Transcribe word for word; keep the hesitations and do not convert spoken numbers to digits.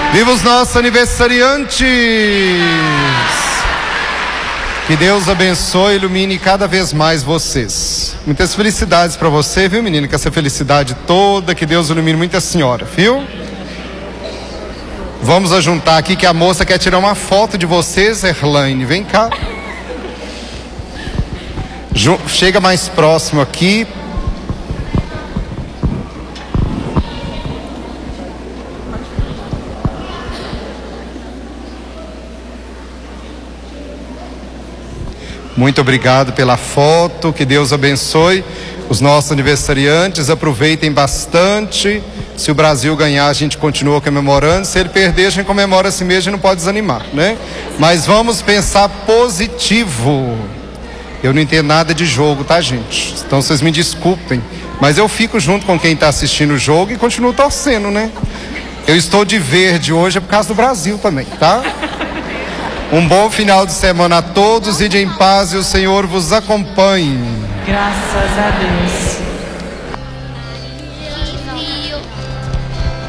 Viva os nossos aniversariantes! Que Deus abençoe e ilumine cada vez mais vocês. Muitas felicidades para você, viu, menina? Que essa felicidade toda, que Deus ilumine muita senhora, viu? Vamos ajuntar aqui que a moça quer tirar uma foto de vocês, Erlaine. Vem cá. Chega mais próximo aqui. Muito obrigado pela foto, que Deus abençoe os nossos aniversariantes, aproveitem bastante. Se o Brasil ganhar, a gente continua comemorando, se ele perder, a gente comemora assim mesmo e não pode desanimar, né? Mas vamos pensar positivo. Eu não entendo nada de jogo, tá, gente? Então vocês me desculpem, mas eu fico junto com quem está assistindo o jogo e continuo torcendo, né? Eu estou de verde hoje é por causa do Brasil também, tá? Um bom final de semana a todos, ide em paz e o Senhor vos acompanhe. Graças a Deus.